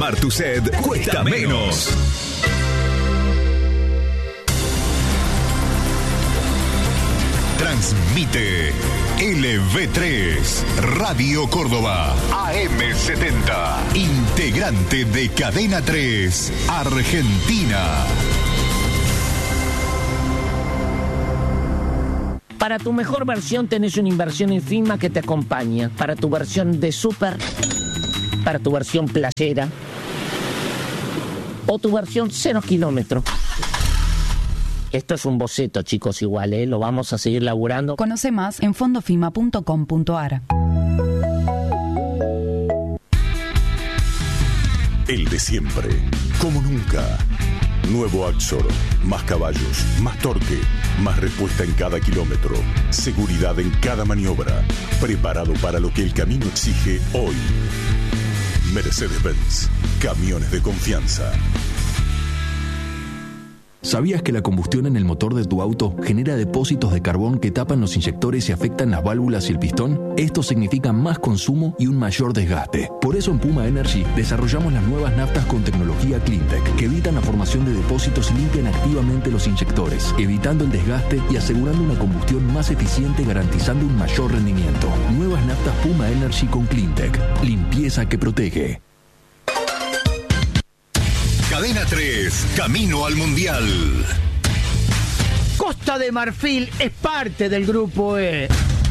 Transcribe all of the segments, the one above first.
Calmar tu sed cuesta menos. Transmite LV3 Radio Córdoba AM70, integrante de Cadena 3 Argentina. Para tu mejor versión tenés una inversión en firma que te acompaña. Para tu versión de súper, para tu versión playera o tu versión 0 kilómetros. Esto es un boceto, chicos, igual, lo vamos a seguir laburando. Conoce más en fondofima.com.ar. El de siempre, como nunca. Nuevo Axor, más caballos, más torque, más respuesta en cada kilómetro, seguridad en cada maniobra, preparado para lo que el camino exige hoy. Mercedes-Benz, camiones de confianza. ¿Sabías que la combustión en el motor de tu auto genera depósitos de carbón que tapan los inyectores y afectan las válvulas y el pistón? Esto significa más consumo y un mayor desgaste. Por eso en Puma Energy desarrollamos las nuevas naftas con tecnología CleanTech que evitan la formación de depósitos y limpian activamente los inyectores, evitando el desgaste y asegurando una combustión más eficiente, garantizando un mayor rendimiento. Nuevas naftas Puma Energy con CleanTech. Limpieza que protege. Cadena 3, camino al Mundial. Costa de Marfil es parte del Grupo E.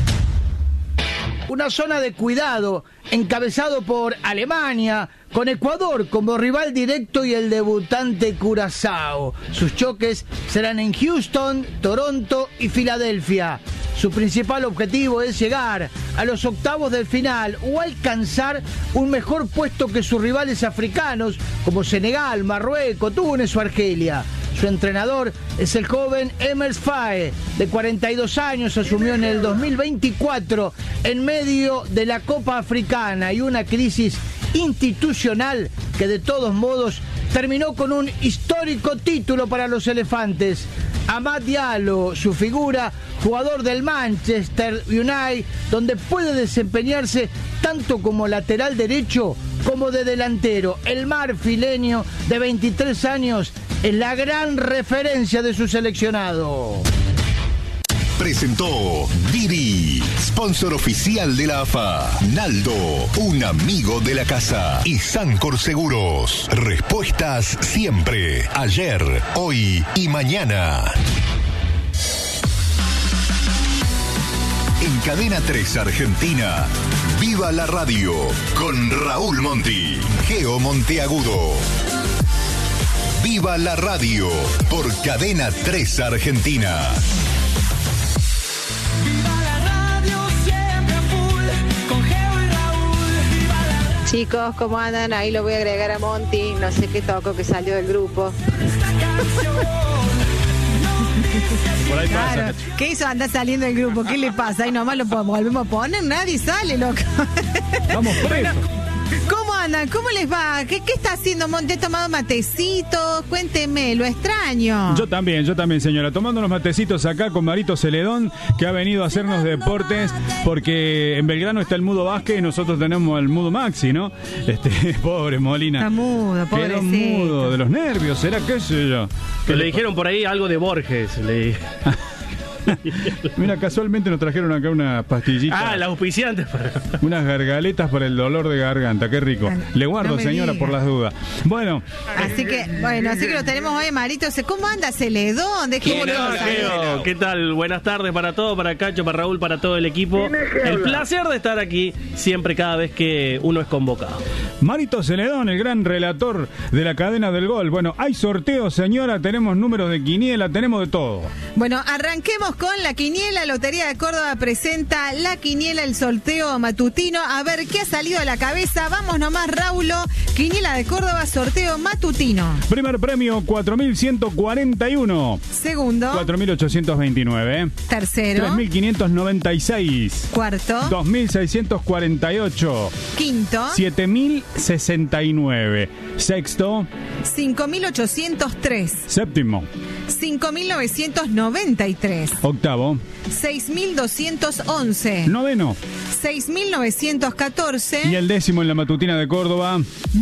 Una zona de cuidado encabezado por Alemania, con Ecuador como rival directo y el debutante Curazao. Sus choques serán en Houston, Toronto y Filadelfia. Su principal objetivo es llegar a los octavos del final o alcanzar un mejor puesto que sus rivales africanos como Senegal, Marruecos, Túnez o Argelia. Su entrenador es el joven Emers Faé, de 42 años, asumió en el 2024 en medio de la Copa Africana y una crisis institucional que de todos modos terminó con un histórico título para los elefantes. Amad Diallo, su figura, jugador del Manchester United, donde puede desempeñarse tanto como lateral derecho como de delantero. El marfileño de 23 años es la gran referencia de su seleccionado. Presentó Diri, sponsor oficial de la AFA. Naldo, un amigo de la casa. Y Sancor Seguros. Respuestas siempre, ayer, hoy y mañana. En Cadena 3 Argentina, Viva la Radio, con Raúl Monti, Geo Monteagudo. Viva la Radio, por Cadena 3 Argentina. Chicos, ¿cómo andan? Ahí lo voy a agregar a Monty. No sé qué toco que salió del grupo. Por ahí pasa. Claro. ¿Qué hizo? Anda saliendo del grupo. ¿Qué le pasa? Ahí nomás lo volvemos a poner. Nadie sale, loco. Vamos presos. ¿Cómo andan? ¿Cómo les va? ¿Qué está haciendo, Monte? ¿He tomado matecitos? Cuénteme, lo extraño. Yo también, señora. Tomando unos matecitos acá con Marito Celedón, que ha venido a hacernos deportes, porque en Belgrano está el Mudo Vázquez y nosotros tenemos el Mudo Maxi, ¿no? Pobre Molina. Está mudo, pobrecito. Quedó mudo de los nervios, ¿será qué sé yo? Que le dijeron por ahí algo de Borges. Mira, casualmente nos trajeron acá una pastillita. La auspiciante. Unas gargaletas para el dolor de garganta, qué rico. Le guardo, no señora, diga. por las dudas. Bueno. Así que lo tenemos hoy, Marito. ¿Cómo anda Celedón? ¿Qué tal? Buenas tardes para todos, para Cacho, para Raúl, para todo el equipo. El placer de estar aquí siempre, cada vez que uno es convocado. Marito Celedón, el gran relator de la cadena del gol. Bueno, hay sorteos, señora, tenemos números de quiniela, tenemos de todo. Bueno, arranquemos con la quiniela. Lotería de Córdoba presenta la quiniela, el sorteo matutino. A ver qué ha salido a la cabeza. Vamos nomás, Raulo. Quiniela de Córdoba, sorteo matutino. Primer premio, 4.141. Segundo, 4.829. tercero, 3.596. cuarto, 2.648. quinto, 7.069. Sexto, 5.803. Séptimo. 5.993. Octavo. 6.211. Noveno. 6.914. Y el décimo en la matutina de Córdoba.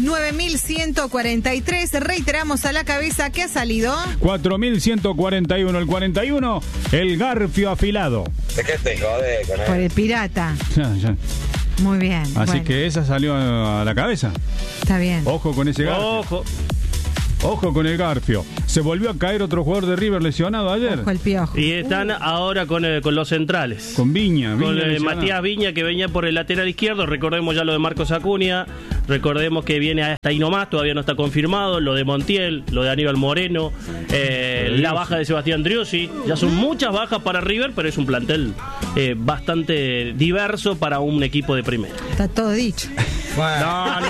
9.143. Reiteramos a la cabeza que ha salido 4.141. El 41, el garfio afilado. ¿De qué te jode con por él? el pirata. Ya. Muy bien. Así bueno, que esa salió a la cabeza. está bien. Ojo con ese garfio. Ojo con el garfio. Se volvió a caer otro jugador de River lesionado ayer. Ojo el piojo. Y están ahora con los centrales. Con Viña. Con lesionado. Matías Viña, que venía por el lateral izquierdo. Recordemos ya lo de Marcos Acuña. Recordemos que viene hasta ahí nomás, todavía no está confirmado. Lo de Montiel, lo de Aníbal Moreno, la baja de Sebastián Driussi. Ya son muchas bajas para River, pero es un plantel bastante diverso para un equipo de primera. Está todo dicho. No.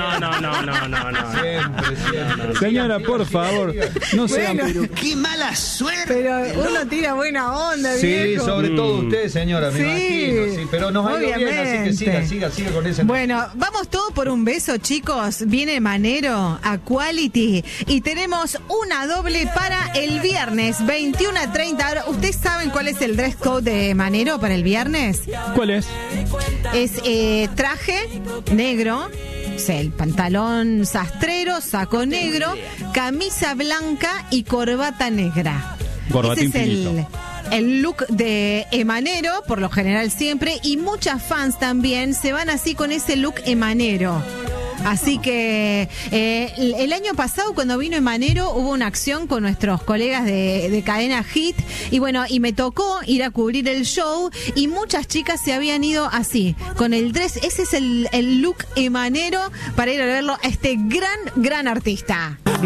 Señora, por favor, no sean... Bueno, ¡Qué mala suerte! pero uno tira buena onda, Sí, viejo. sobre todo usted, señora, me imagino. Sí, pero nos ha ido bien, así que siga con ese. Bueno, vamos todos por un beso, chicos. Viene Manero a Quality y tenemos una doble para el viernes 21:30. Ahora, ¿ustedes saben cuál es el dress code de Manero para el viernes? ¿Cuál es? Es traje negro, o sea, el pantalón sastrero, saco negro, camisa blanca y corbata negra. Corbatín Ese es finito. el look de emanero, por lo general siempre, y muchas fans también se van así con ese look emanero. Así que el año pasado cuando vino Emanero hubo una acción con nuestros colegas de Cadena Hit y bueno, y me tocó ir a cubrir el show y muchas chicas se habían ido así, con el dress. Ese es el look emanero para ir a verlo a este gran artista.